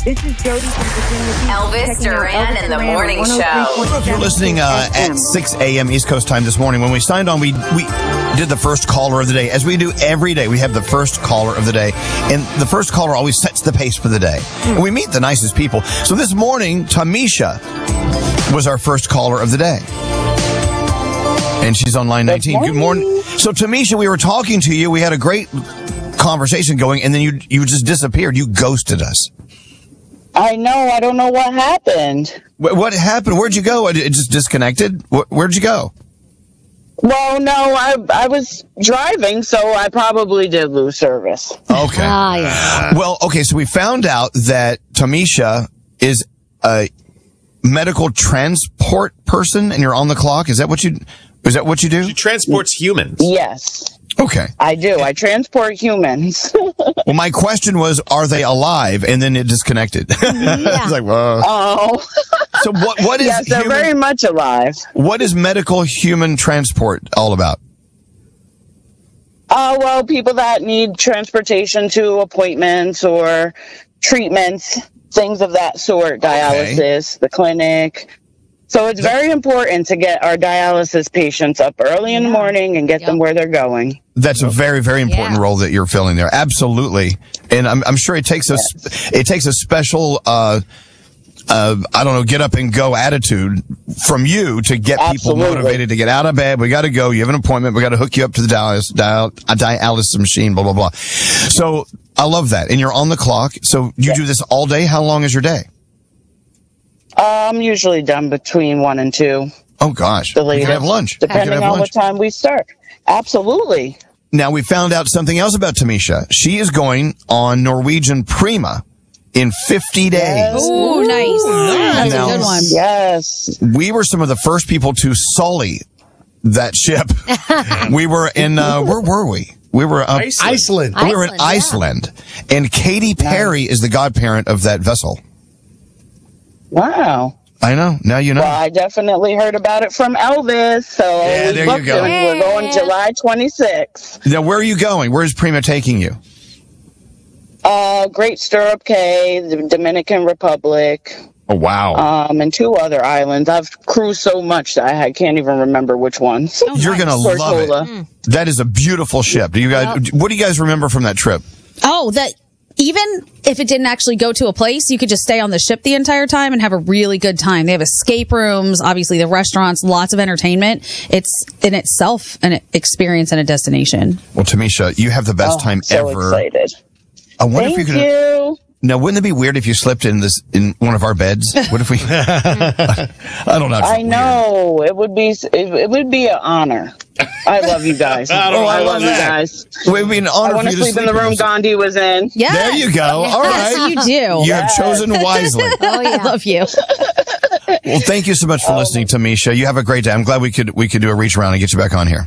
This is Jody from Virginia Beach. Elvis Duran and the Morning Show. If you're listening at 6 a.m. East Coast time this morning, when we signed on, we did the first caller of the day. As we do every day, we have the first caller of the day. And the first caller always sets the pace for the day. And we meet the nicest people. So this morning, Tamisha was our first caller of the day. And she's on line 19. Good morning. So Tamisha, we were talking to you. We had a great conversation going, and then you just disappeared. You ghosted us. I know. I don't know what happened. What happened? Where'd you go? It just disconnected? Where'd you go? Well, no, I was driving, so I probably did lose service. Okay. Yeah. Well, okay, so we found out that Tamisha is a medical transport person, and you're on the clock. Is that what you do? She transports humans. Yes, Okay. I do. I transport humans. Well, my question was, are they alive? And then it disconnected. I was like, whoa. Oh. So what is Yes, they're very much alive. what is medical human transport all about? Well, people that need transportation to appointments or treatments, things of that sort, dialysis, the clinic. So it's very important to get our dialysis patients up early in the morning and get them where they're going. That's a very, very important role that you're filling there. Absolutely. And I'm sure it takes a special, I don't know, get up and go attitude from you to get people motivated to get out of bed. We got to go. You have an appointment. We got to hook you up to the dialysis machine, blah, blah, blah. So I love that. And you're on the clock. So you do this all day. How long is your day? I'm usually done between 1 and 2. Oh, gosh. The latest. You can have lunch. Depending on what time we start. Absolutely. Now, we found out something else about Tamisha. She is going on Norwegian Prima in 50 days. Oh, nice. That's a good one. Yes. We were some of the first people to sully that ship. We were in, where were we? We were Iceland. We were in Iceland. And Katy Perry is the godparent of that vessel. Wow. I know. Now you know. Well, I definitely heard about it from Elvis, so Yeah, there you go. We're going July 26th. Now, where are you going? Where's Prima taking you? Great Stirrup Cay, the Dominican Republic. Oh, wow. And 2 other islands. I've cruised so much that I can't even remember which ones. You're going to love it. That is a beautiful ship. What do you guys remember from that trip? Oh, that even if it didn't actually go to a place, you could just stay on the ship the entire time and have a really good time. They have escape rooms, obviously the restaurants, lots of entertainment. It's in itself an experience and a destination. Well, Tamisha, you have the best time so ever. Excited. I wonder if Thank you could. you. Now, wouldn't it be weird if you slept in one of our beds? What if we? I don't know. I know it would be an honor. I love you guys. I love you guys. It would be an honor. I want to sleep in the room Gandhi was in. Yeah, there you go. All right, yes, you do. You have chosen wisely. Oh yeah, I love you. Well, thank you so much for listening, Tamisha. You have a great day. I'm glad we could do a reach around and get you back on here.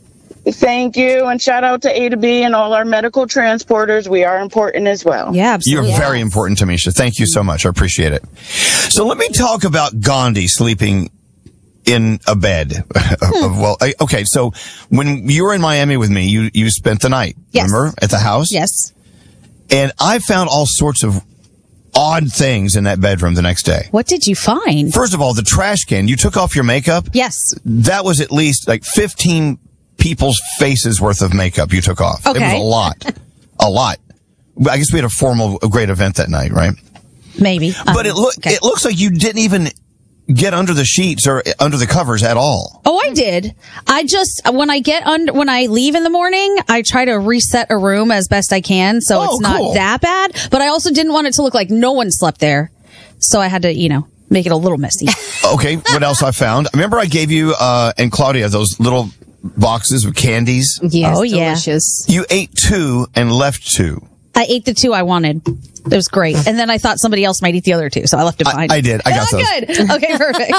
Thank you, and shout out to A to B and all our medical transporters. We are important as well. Yeah, absolutely. You're very important, Tamisha. Thank you so much. I appreciate it. So let me talk about Gandhi sleeping in a bed. Well, okay. So when you were in Miami with me, you spent the night. Yes. Remember, at the house? Yes. And I found all sorts of odd things in that bedroom the next day. What did you find? First of all, the trash can. You took off your makeup. Yes. That was at least like 15 people's faces worth of makeup you took off. Okay. It was a lot. A lot. I guess we had a great event that night, right? Maybe. But it looks like you didn't even get under the sheets or under the covers at all. Oh, I did. I just, when I leave in the morning, I try to reset a room as best I can. So it's not that bad, but I also didn't want it to look like no one slept there. So I had to, make it a little messy. Okay. What else I found? Remember I gave you, and Claudia, those little boxes of candies? Yes, delicious. You ate 2 and left 2. I ate the 2 I wanted. It was great. And then I thought somebody else might eat the other 2, so I left it behind. I did. I got those. Good. Okay, perfect.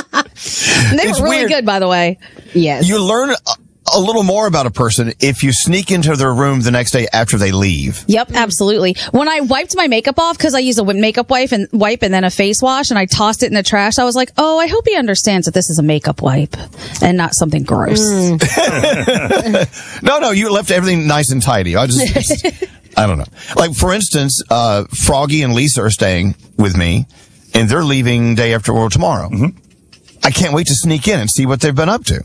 They were really good, by the way. Yes. You learn a little more about a person if you sneak into their room the next day after they leave. Yep, absolutely. When I wiped my makeup off, because I use a makeup wipe and then a face wash, and I tossed it in the trash, I was like, oh, I hope he understands that this is a makeup wipe and not something gross. No, you left everything nice and tidy. I just I don't know. Like, for instance, Froggy and Lisa are staying with me, and they're leaving day after tomorrow. Mm-hmm. I can't wait to sneak in and see what they've been up to.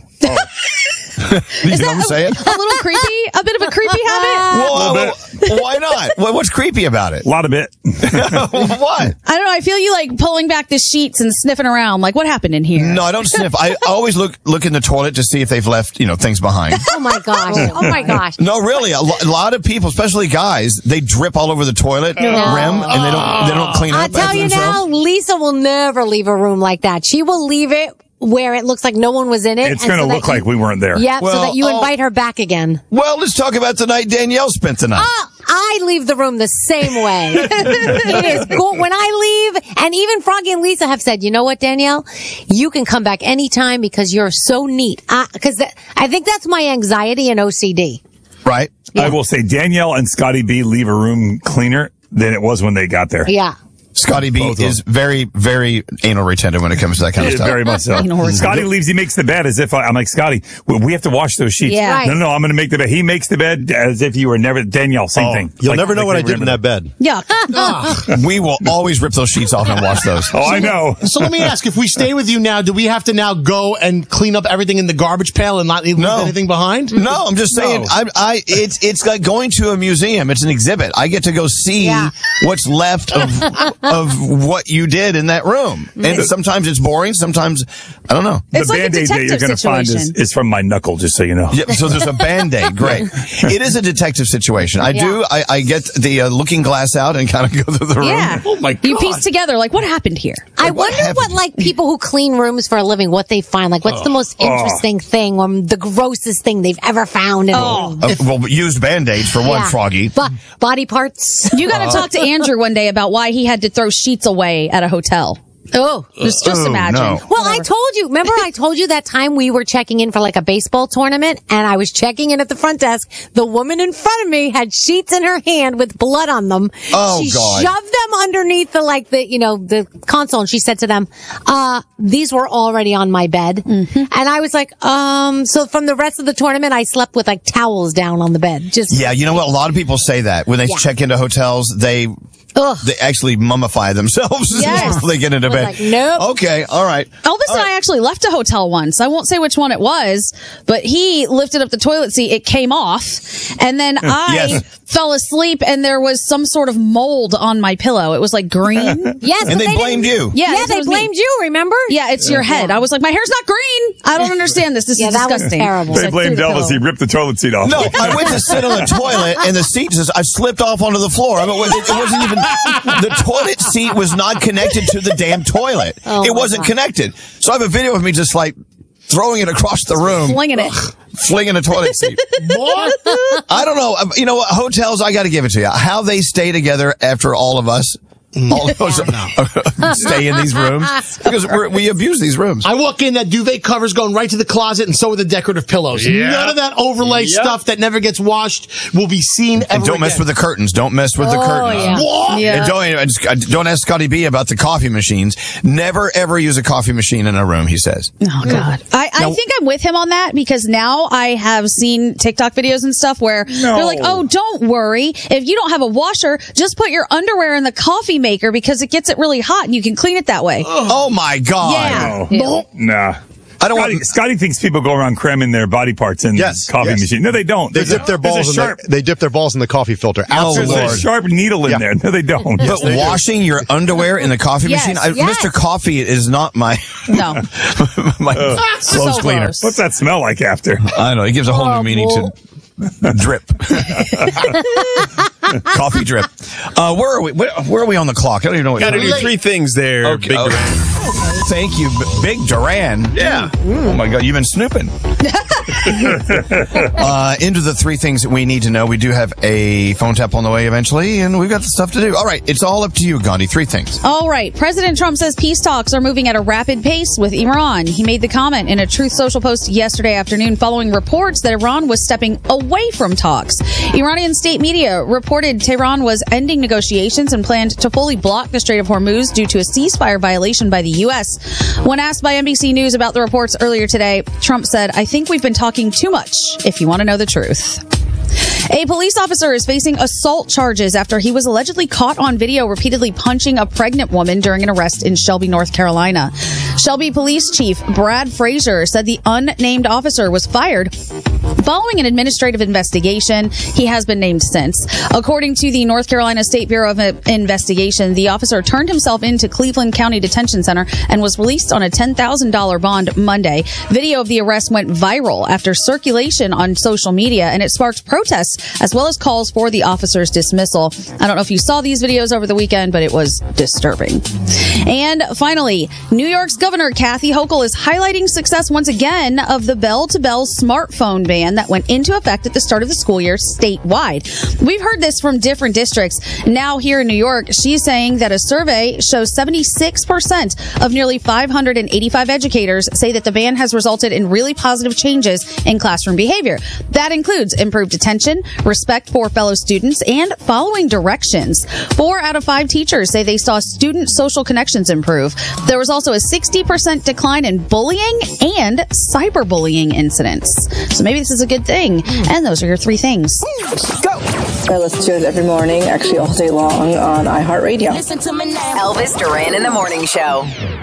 You know what I'm saying? A little creepy? A bit of a creepy habit? Well, why not? What's creepy about it? A lot of it. What? I don't know. I feel you like pulling back the sheets and sniffing around. Like, what happened in here? No, I don't sniff. I always look in the toilet to see if they've left, things behind. Oh my gosh. Oh my gosh. No, really. A lot of people, especially guys, they drip all over the toilet rim, and they don't clean up. I'll tell after you themselves. now, Lisa will never leave a room like that. She will leave it where it looks like no one was in it. It's going to look like we weren't there. Yeah, Well, so that you invite her back again. Well, let's talk about the night Danielle spent the night. I leave the room the same way. It is cool. When I leave, and even Froggy and Lisa have said, you know what, Danielle? You can come back anytime because you're so neat. Because I think that's my anxiety and OCD. Right? I will say Danielle and Scotty B leave a room cleaner than it was when they got there. Yeah. Scotty B Both of is very, very anal retentive when it comes to that kind of Yeah, stuff. very much so. Scotty leaves, he makes the bed as if I'm like, Scotty, we have to wash those sheets. Yeah. Right. No, I'm going to make the bed. He makes the bed as if you were never, Danielle, same thing. You'll never know what they I did in that bed. Yeah. We will always rip those sheets off and wash those. Oh, I know. So let me ask, if we stay with you now, do we have to now go and clean up everything in the garbage pail and not leave anything behind? No, I'm just saying. It's like going to a museum. It's an exhibit. I get to go see what's left of what you did in that room. And sometimes it's boring. Sometimes I don't know. It's The like a Band-Aid that you're detective going to find situation. is from my knuckle, just so you know. Yeah, so there's a Band-Aid. Great. It is a detective situation. I get the looking glass out and kind of go through the room. Yeah. Oh my God. You piece together, like, what happened here? I what wonder what, happened? like, people who clean rooms for a living, what they find. Like, what's the most interesting thing or the grossest thing they've ever found in a room? Well, used Band-Aids for one, Yeah. Froggy. Body parts. You got to talk to Andrew one day about why he had to throw sheets away at a hotel. Oh. Just Oh, imagine. no. Well, I told you. Remember, I told you that time we were checking in for like a baseball tournament, and I was checking in at the front desk. The woman in front of me had sheets in her hand with blood on them. Oh, she God. shoved them underneath the console, and she said to them, "These were already on my bed." Mm-hmm. And I was like, So from the rest of the tournament, I slept with like towels down on the bed. Just Yeah, you know what? A lot of people say that when they check into hotels, they actually mummify themselves Yes. before they get into I was bed. like, nope. Okay, all right. Elvis and I actually left a hotel once. I won't say which one it was, but he lifted up the toilet seat. It came off. And then I Yes. fell asleep and there was some sort of mold on my pillow. It was like green. yes, And but they blamed didn't- you. Yeah, Yeah, it they was me. blamed you. Remember? Yeah, it's your head. I was like, my hair's not green. I don't understand this. This Yeah, is that was disgusting. terrible. So They I threw blamed the Elvis. He pillow. ripped the toilet seat off. No, I went to sit on the toilet and the seat I slipped off onto the floor. I mean, it wasn't even, the toilet seat was not connected to the damn toilet. Oh, it my wasn't God. connected. So I have a video of me just like throwing it across the room. Flinging it. Flinging a toilet seat. I don't know. You know what? Hotels, I got to give it to you. How they stay together after all of us. All of us stay in these rooms because we abuse these rooms. I walk in, that duvet cover's going right to the closet, and so are the decorative pillows. Yeah. None of that overlay stuff that never gets washed will be seen ever And don't mess again. with the curtains. Don't mess with the curtains. yeah. What? Yeah. And don't ask Scotty B about the coffee machines. Never ever use a coffee machine in a room, he says. Oh, God. I think I'm with him on that because now I have seen TikTok videos and stuff where they're like, oh, don't worry. If you don't have a washer, just put your underwear in the coffee maker because it gets it really hot and you can clean it that way. Oh my God. Yeah. No. Nah. I don't want Scotty thinks people go around cramming their body parts in the coffee machine. No, they don't. They dip their balls they dip their balls in the coffee filter. There's a sharp needle in there. No, they don't. But washing your underwear in the coffee Yes, machine, yes. Mr. Coffee is not my No. my clothes So cleaner. gross. What's that smell like after? I don't know. It gives a whole new meaning to drip. Coffee drip. Where are we? Where are we on the clock? I don't even know what. Got to time do it is. 3 things there, Okay, Big okay. Duran. Thank you, Big Duran. Yeah. Oh my God, you've been snooping. Into the 3 things that we need to know. We do have a phone tap on the way eventually, and we've got the stuff to do. All right, it's all up to you, Gandhi. 3 things. All right. President Trump says peace talks are moving at a rapid pace with Iran. He made the comment in a Truth Social post yesterday afternoon following reports that Iran was stepping away from talks. Iranian state media reported Tehran was ending negotiations and planned to fully block the Strait of Hormuz due to a ceasefire violation by the U.S. When asked by NBC News about the reports earlier today, Trump said, I think we've been talking too much, if you want to know the truth. A police officer is facing assault charges after he was allegedly caught on video repeatedly punching a pregnant woman during an arrest in Shelby, North Carolina. Shelby Police Chief Brad Frazier said the unnamed officer was fired following an administrative investigation. He has been named since. According to the North Carolina State Bureau of Investigation, the officer turned himself into Cleveland County Detention Center and was released on a $10,000 bond Monday. Video of the arrest went viral after circulation on social media, and it sparked protests as well as calls for the officer's dismissal. I don't know if you saw these videos over the weekend, but it was disturbing. And finally, New York's Governor Kathy Hochul is highlighting success once again of the bell-to-bell smartphone ban that went into effect at the start of the school year statewide. We've heard this from different districts. Now here in New York, she's saying that a survey shows 76% of nearly 585 educators say that the ban has resulted in really positive changes in classroom behavior. That includes improved attention, respect for fellow students, and following directions. 4 out of 5 teachers say they saw student social connections improve. There was also a 60% decline in bullying and cyberbullying incidents. So maybe this is a good thing. And those are your 3 things. Go! I listen to it every morning, actually all day long on iHeartRadio. Listen to me now. Elvis Duran in the Morning Show.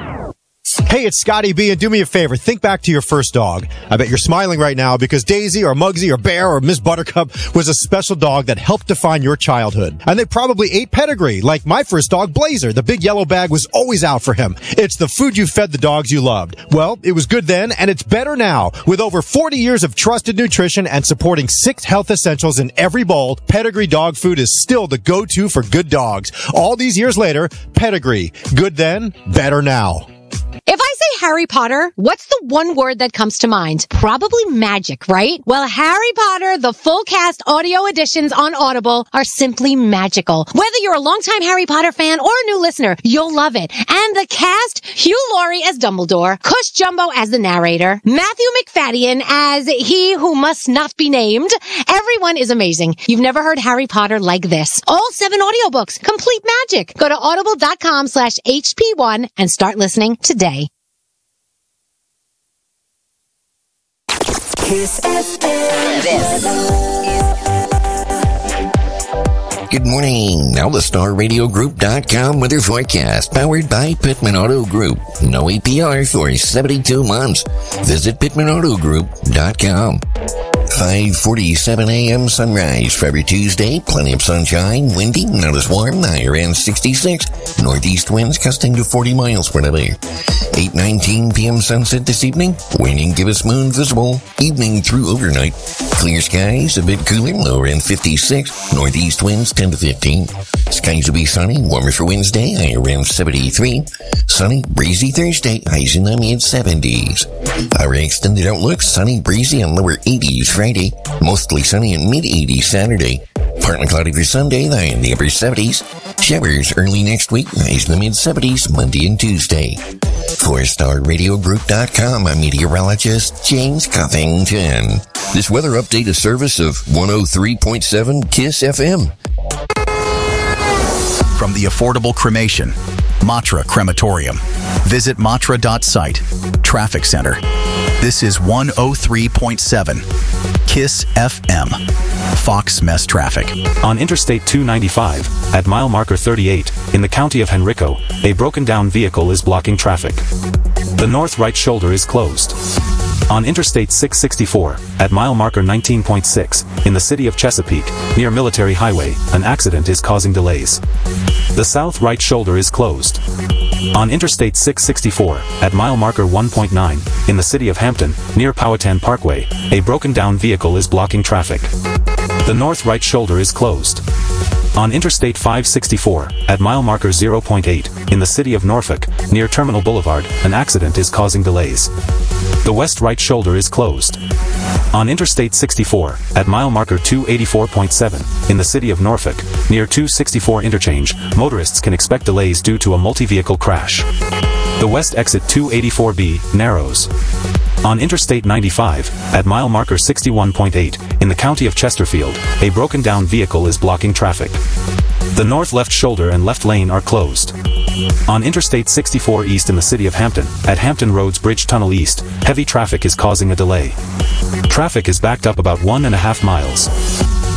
Hey, it's Scotty B, and do me a favor. Think back to your first dog. I bet you're smiling right now because Daisy or Muggsy or Bear or Miss Buttercup was a special dog that helped define your childhood. And they probably ate pedigree, like my first dog, Blazer. The big yellow bag was always out for him. It's the food you fed the dogs you loved. Well, it was good then, and it's better now. With over 40 years of trusted nutrition and supporting 6 health essentials in every bowl, Pedigree dog food is still the go-to for good dogs. All these years later, Pedigree. Good then, better now. If I say Harry Potter, what's the one word that comes to mind? Probably magic, right? Well, Harry Potter, the full cast audio editions on Audible are simply magical. Whether you're a longtime Harry Potter fan or a new listener, you'll love it. And the cast, Hugh Laurie as Dumbledore, Cush Jumbo as the narrator, Matthew McFadden as he who must not be named. Everyone is amazing. You've never heard Harry Potter like this. All 7 audiobooks, complete magic. Go to audible.com/HP1 and start listening today. Kiss FM. This Good morning. Now the StarRadioGroup.com weather forecast, powered by Pittman Auto Group. No APR for 72 months. Visit PittmanAutoGroup.com. 5:47 a.m. sunrise for every Tuesday. Plenty of sunshine, windy, not as warm. Higher around 66. Northeast winds gusting to 40 miles per hour. 8:19 p.m. sunset this evening. Waning gibbous moon visible. Evening through overnight. Clear skies, a bit cooler, low around 56. Northeast winds 10 to 15. Skies will be sunny, warmer for Wednesday, high around 73. Sunny, breezy Thursday, highs in the mid-70s. Our extended outlook, sunny, breezy, and lower 80s Friday. Mostly sunny and mid-80s Saturday. Partly cloudy for Sunday, high in the upper 70s. Showers early next week, highs in the mid-70s Monday and Tuesday. For StarRadioGroup.com, I'm meteorologist James Covington. This weather update is service of 103.7 KISS FM. From the affordable cremation, Matra Crematorium. Visit matra.site. Traffic Center. This is 103.7 KISS FM. Fox Mess Traffic. On Interstate 295, at mile marker 38, in the county of Henrico, a broken down vehicle is blocking traffic. The north right shoulder is closed. On Interstate 664, at mile marker 19.6, in the city of Chesapeake, near Military Highway, an accident is causing delays. The south right shoulder is closed. On Interstate 664, at mile marker 1.9, in the city of Hampton, near Powhatan Parkway, a broken down vehicle is blocking traffic. The north right shoulder is closed. On Interstate 564, at mile marker 0.8, in the city of Norfolk, near Terminal Boulevard, an accident is causing delays. The west right shoulder is closed. On Interstate 64, at mile marker 284.7, in the city of Norfolk, near 264 interchange, motorists can expect delays due to a multi-vehicle crash. The west exit 284B narrows. On Interstate 95, at mile marker 61.8, in the county of Chesterfield, a broken down vehicle is blocking traffic. The north left shoulder and left lane are closed. On Interstate 64 East in the city of Hampton, at Hampton Roads Bridge Tunnel East, heavy traffic is causing a delay. Traffic is backed up about 1.5 miles.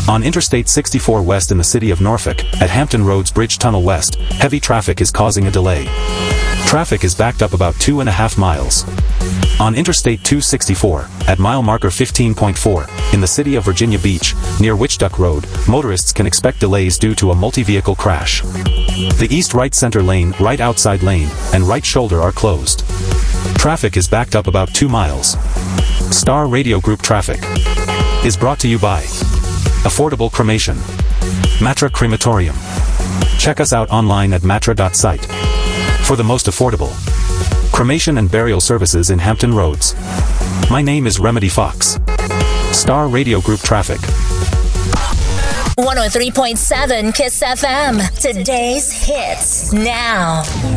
On Interstate 64 West in the city of Norfolk, at Hampton Roads Bridge Tunnel West, heavy traffic is causing a delay. Traffic is backed up about 2.5 miles. On Interstate 264, at mile marker 15.4, in the city of Virginia Beach, near Witchduck Road, motorists can expect delays due to a multi-vehicle crash. The east right center lane, right outside lane, and right shoulder are closed. Traffic is backed up about 2 miles. Star Radio Group Traffic is brought to you by Affordable Cremation, Matra Crematorium. Check us out online at matra.site for the most affordable cremation and burial services in Hampton Roads. My name is Remedy Fox. Star Radio Group Traffic. 103.7 KISS FM. Today's hits now.